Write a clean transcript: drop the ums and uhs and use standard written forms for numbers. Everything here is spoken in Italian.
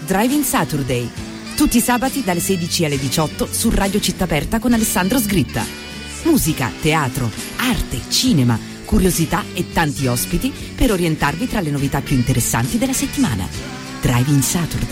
Drive-in Saturday. Tutti i sabati dalle 16 alle 18 su Radio Città Aperta con Alessandro Sgritta. Musica, teatro, arte, cinema, curiosità e tanti ospiti per orientarvi tra le novità più interessanti della settimana. Drive-in Saturday.